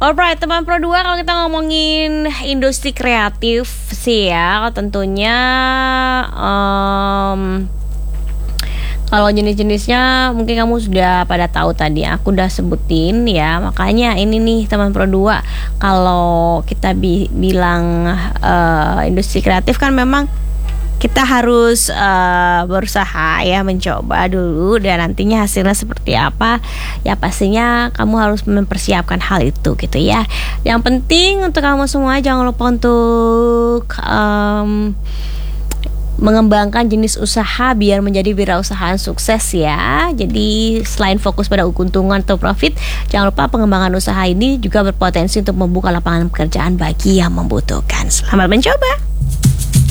Alright, teman Pro 2, kalau kita ngomongin industri kreatif sih ya, tentunya kalau jenis-jenisnya mungkin kamu sudah pada tahu tadi, aku udah sebutin ya. Makanya ini nih teman Pro 2, kalau kita bilang industri kreatif kan memang kita harus berusaha ya, mencoba dulu, dan nantinya hasilnya seperti apa ya pastinya kamu harus mempersiapkan hal itu gitu ya. Yang penting untuk kamu semua, jangan lupa untuk mengembangkan jenis usaha biar menjadi wirausahaan sukses ya. Jadi selain fokus pada keuntungan atau profit, jangan lupa pengembangan usaha ini juga berpotensi untuk membuka lapangan pekerjaan bagi yang membutuhkan. Selamat mencoba.